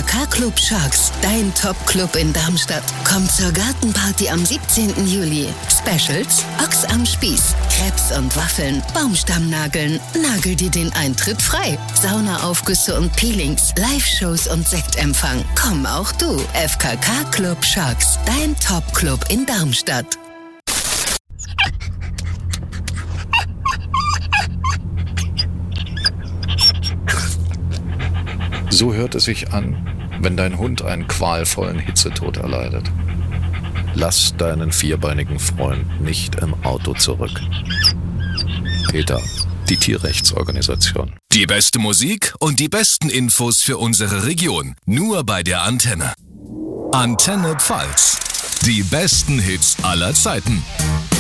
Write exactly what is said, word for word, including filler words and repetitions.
K Club Sharks, dein Top-Club in Darmstadt. Komm zur Gartenparty am siebzehnten Juli. Specials, Ochs am Spieß, Crepes und Waffeln, Baumstammnageln. Nagel dir den Eintritt frei. Saunaaufgüsse und Peelings, Live-Shows und Sektempfang. Komm auch du. F K K Club Sharks, dein Top-Club in Darmstadt. So hört es sich an, wenn dein Hund einen qualvollen Hitzetod erleidet. Lass deinen vierbeinigen Freund nicht im Auto zurück. PETA, die Tierrechtsorganisation. Die beste Musik und die besten Infos für unsere Region. Nur bei der Antenne. Antenne Pfalz. Die besten Hits aller Zeiten.